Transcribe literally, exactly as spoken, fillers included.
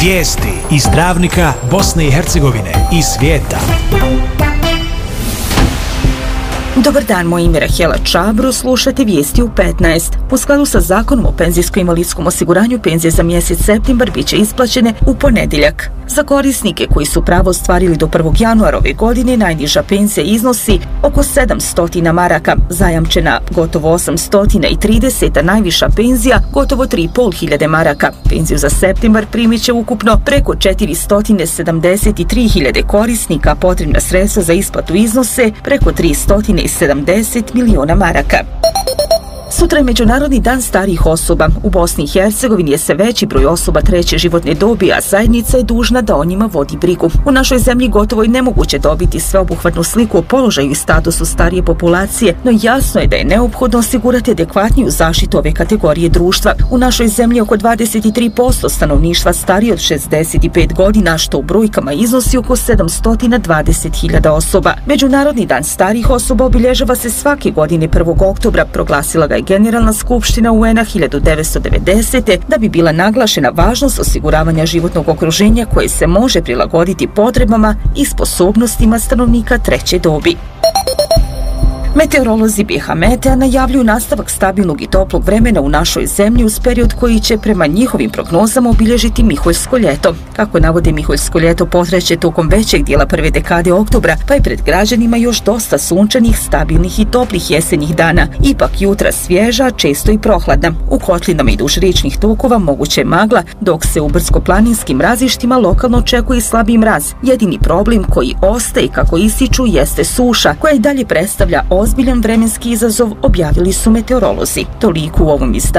Vijesti iz Travnika, Bosne i Hercegovine i svijeta. Dobar dan, moje ime je Rahela Čabro, slušate vijesti u petnaest. U skladu sa zakonom o penzijsko-invalidskom osiguranju, penzije za mjesec septembar bit će isplaćene u ponedjeljak. Za korisnike koji su pravo ostvarili do prvog januara ove godine, najniža penzija iznosi oko sedamsto maraka, zajamčena gotovo osamsto trideset, a najviša penzija gotovo tri hiljade pet maraka. Penziju za septembar primit će ukupno preko četiristo sedamdeset tri hiljade korisnika, potrebna sredstva za isplatu iznose preko tristo sedamdeset miliona maraka. Sutra je Međunarodni dan starijih osoba. U Bosni i Hercegovini je sve veći broj osoba treće životne dobi, a zajednica je dužna da o njima vodi brigu. U našoj zemlji gotovo je nemoguće dobiti sveobuhvatnu sliku o položaju i statusu starije populacije, no jasno je da je neophodno osigurati adekvatniju zaštitu ove kategorije društva. U našoj zemlji oko dvadeset tri posto stanovništva starije od šezdeset pet godina, što u brojkama iznosi oko sedamsto dvadeset hiljada osoba. Međunarodni dan starijih osoba obilježava se svake godine prvog oktobra, proglasila ga je Generalna skupština U N-a hiljadu devetsto devedesete. da bi bila naglašena važnost osiguravanja životnog okruženja koje se može prilagoditi potrebama i sposobnostima stanovnika treće dobi. Meteorolozi B H Metea najavljuju nastavak stabilnog i toplog vremena u našoj zemlji uz period koji će prema njihovim prognozama obilježiti Miholjsko ljeto. Kako navode, Miholjsko ljeto potreće tokom većeg dijela prve dekade oktobra, pa je pred građanima još dosta sunčanih, stabilnih i toplih jesenjih dana. Ipak jutra svježa, često i prohladna. U kotlinama i duž riječnih tokova moguće je magla, dok se u brdsko-planinskim razištima lokalno očekuje slabiji mraz. Jedini problem koji ostaje, kako ističu, jeste suša, koja i dalje predstavlja ozbiljan vremenski izazov, objavili su meteorolozi. Toliko u ovom izdanju.